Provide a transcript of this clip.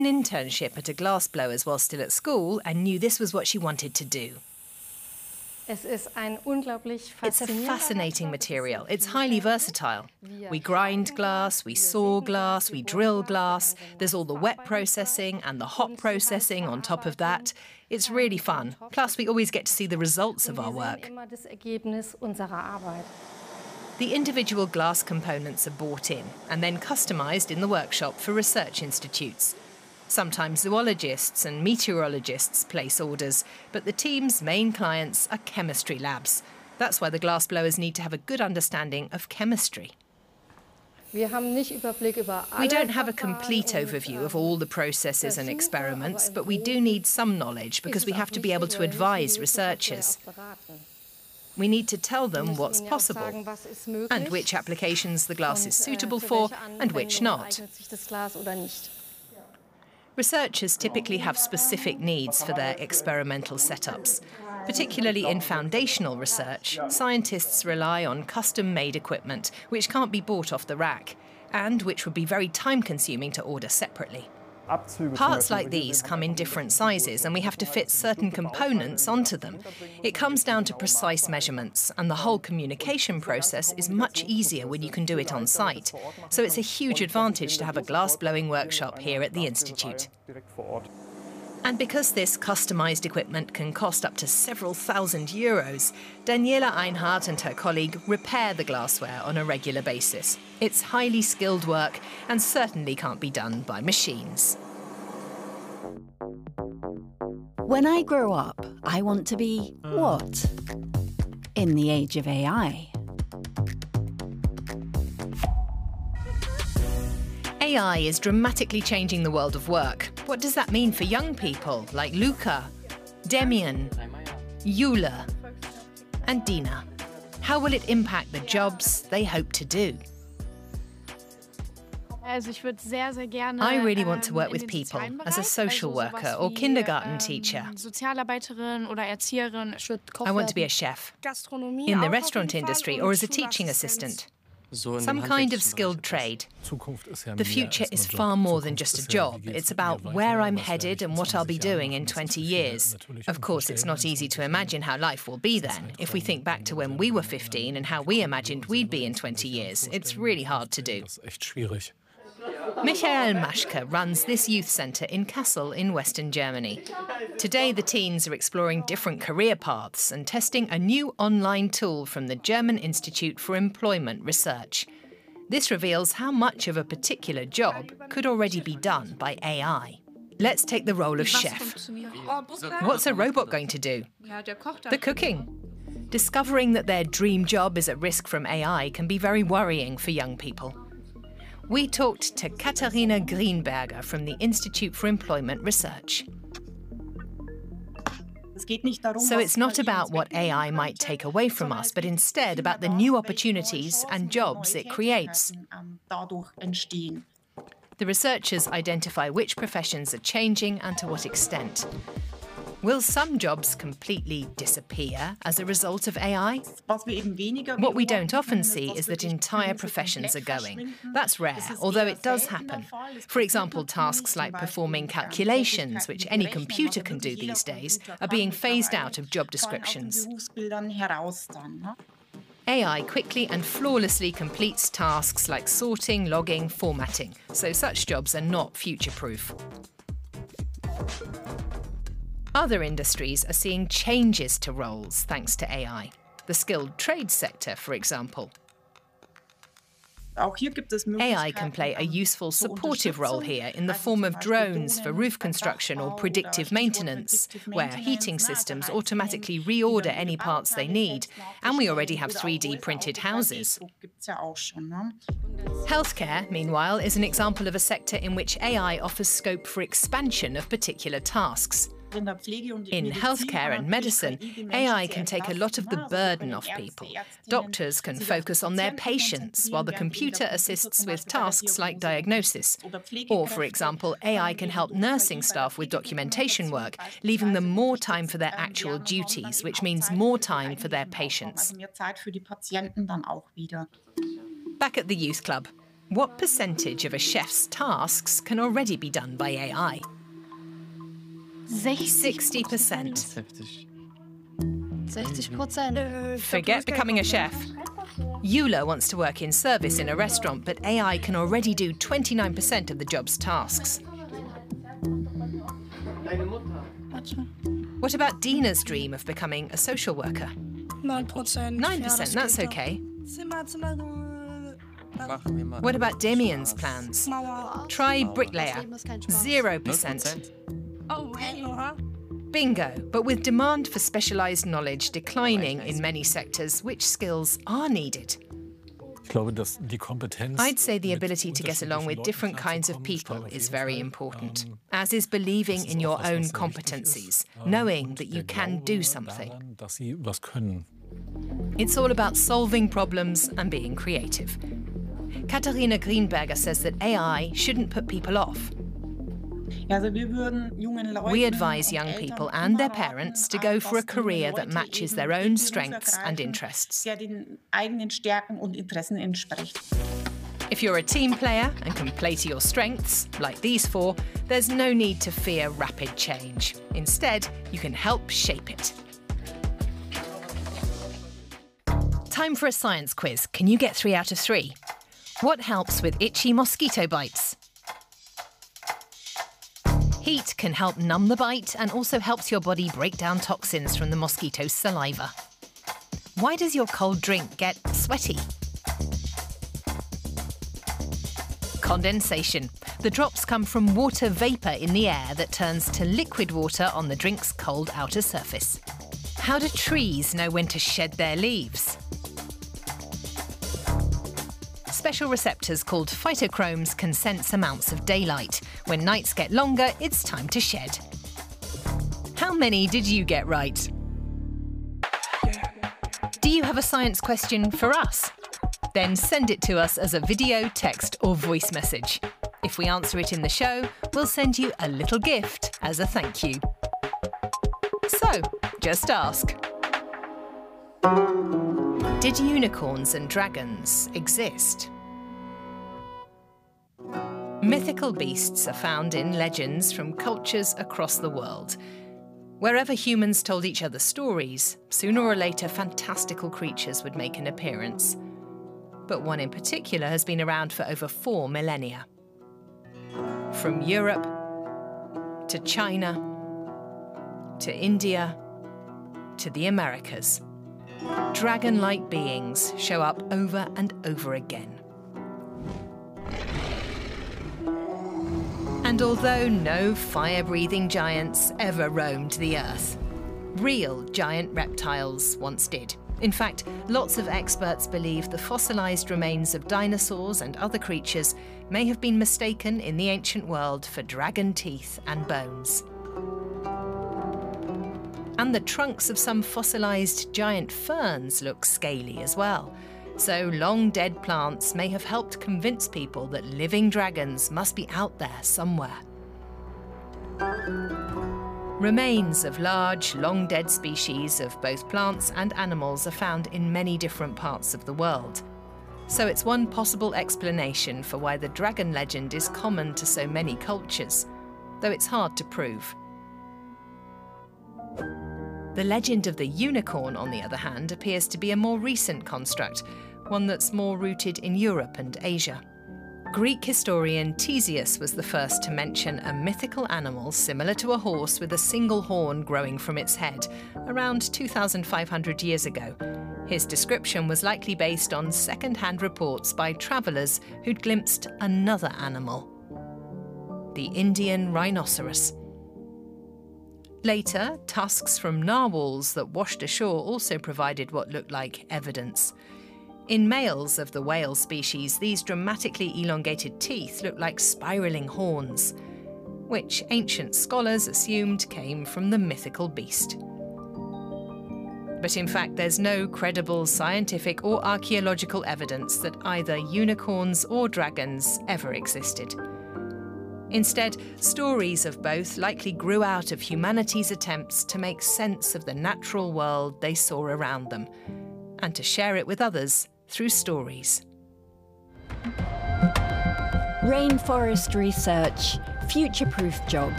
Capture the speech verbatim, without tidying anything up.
An internship at a glassblowers while still at school and knew this was what she wanted to do. It's a fascinating material. It's highly versatile. We grind glass, we saw glass, we drill glass. There's all the wet processing and the hot processing on top of that. It's really fun. Plus, we always get to see the results of our work. The individual glass components are bought in and then customised in the workshop for research institutes. Sometimes zoologists and meteorologists place orders, but the team's main clients are chemistry labs. That's why the glassblowers need to have a good understanding of chemistry. We don't have a complete overview of all the processes and experiments, but we do need some knowledge because we have to be able to advise researchers. We need to tell them what's possible and which applications the glass is suitable for and which not. Researchers typically have specific needs for their experimental setups. Particularly in foundational research, scientists rely on custom-made equipment which can't be bought off the rack and which would be very time-consuming to order separately. Parts like these come in different sizes and we have to fit certain components onto them. It comes down to precise measurements and the whole communication process is much easier when you can do it on site. So it's a huge advantage to have a glass-blowing workshop here at the Institute. And because this customised equipment can cost up to several thousand euros, Daniela Einhardt and her colleague repair the glassware on a regular basis. It's highly skilled work and certainly can't be done by machines. When I grow up, I want to be what? In the age of A I. A I is dramatically changing the world of work. What does that mean for young people like Luca, Demian, Eula, and Dina? How will it impact the jobs they hope to do? I really want to work with people as a social worker or kindergarten teacher. I want to be a chef, in the restaurant industry or as a teaching assistant. Some kind of skilled trade. The future is far more than just a job. It's about where I'm headed and what I'll be doing in twenty years. Of course, it's not easy to imagine how life will be then. If we think back to when we were fifteen and how we imagined we'd be in twenty years, it's really hard to do. Michael Maschke runs this youth centre in Kassel in Western Germany. Today, the teens are exploring different career paths and testing a new online tool from the German Institute for Employment Research. This reveals how much of a particular job could already be done by A I. Let's take the role of chef. What's a robot going to do? The cooking. Discovering that their dream job is at risk from A I can be very worrying for young people. We talked to Katharina Greenberger from the Institute for Employment Research. So it's not about what A I might take away from us, but instead about the new opportunities and jobs it creates. The researchers identify which professions are changing and to what extent. Will some jobs completely disappear as a result of A I? What we don't often see is that entire professions are going. That's rare, although it does happen. For example, tasks like performing calculations, which any computer can do these days, are being phased out of job descriptions. A I quickly and flawlessly completes tasks like sorting, logging, formatting, so such jobs are not future-proof. Other industries are seeing changes to roles thanks to A I. The skilled trade sector, for example. A I can play a useful supportive role here in the form of drones for roof construction or predictive maintenance, where heating systems automatically reorder any parts they need, and we already have three D printed houses. Healthcare, meanwhile, is an example of a sector in which A I offers scope for expansion of particular tasks. In healthcare and medicine, A I can take a lot of the burden off people. Doctors can focus on their patients, while the computer assists with tasks like diagnosis. Or, for example, A I can help nursing staff with documentation work, leaving them more time for their actual duties, which means more time for their patients. Back at the youth club. What percentage of a chef's tasks can already be done by A I? sixty percent. sixty percent. Forget becoming a chef. Eula wants to work in service in a restaurant, but A I can already do twenty-nine percent of the job's tasks. What about Dina's dream of becoming a social worker? nine percent. nine percent, that's okay. What about Damien's plans? Try bricklayer. zero percent. Bingo, but with demand for specialised knowledge declining in many sectors, which skills are needed? I'd say the ability to get along with different kinds of people is very important, as is believing in your own competencies, knowing that you can do something. It's all about solving problems and being creative. Katharina Greenberger says that A I shouldn't put people off. We advise young people and their parents to go for a career that matches their own strengths and interests. If you're a team player and can play to your strengths, like these four, there's no need to fear rapid change. Instead, you can help shape it. Time for a science quiz. Can you get three out of three? What helps with itchy mosquito bites? Heat can help numb the bite and also helps your body break down toxins from the mosquito's saliva. Why does your cold drink get sweaty? Condensation. The drops come from water vapour in the air that turns to liquid water on the drink's cold outer surface. How do trees know when to shed their leaves? Special receptors called phytochromes can sense amounts of daylight. When nights get longer, it's time to shed. How many did you get right? Do you have a science question for us? Then send it to us as a video, text or voice message. If we answer it in the show, we'll send you a little gift as a thank you. So, just ask. Did unicorns and dragons exist? Mythical beasts are found in legends from cultures across the world. Wherever humans told each other stories, sooner or later fantastical creatures would make an appearance. But one in particular has been around for over four millennia. From Europe to China to India to the Americas, dragon-like beings show up over and over again. And although no fire-breathing giants ever roamed the Earth, real giant reptiles once did. In fact, lots of experts believe the fossilised remains of dinosaurs and other creatures may have been mistaken in the ancient world for dragon teeth and bones. And the trunks of some fossilised giant ferns look scaly as well. So long-dead plants may have helped convince people that living dragons must be out there somewhere. Remains of large, long-dead species of both plants and animals are found in many different parts of the world. So it's one possible explanation for why the dragon legend is common to so many cultures, though it's hard to prove. The legend of the unicorn, on the other hand, appears to be a more recent construct, one that's more rooted in Europe and Asia. Greek historian Ctesias was the first to mention a mythical animal similar to a horse with a single horn growing from its head, around two thousand five hundred years ago. His description was likely based on second-hand reports by travellers who'd glimpsed another animal, the Indian rhinoceros. Later, tusks from narwhals that washed ashore also provided what looked like evidence. In males of the whale species, these dramatically elongated teeth look like spiralling horns, which ancient scholars assumed came from the mythical beast. But in fact, there's no credible scientific or archaeological evidence that either unicorns or dragons ever existed. Instead, stories of both likely grew out of humanity's attempts to make sense of the natural world they saw around them, and to share it with others through stories. Rainforest research, future-proof jobs.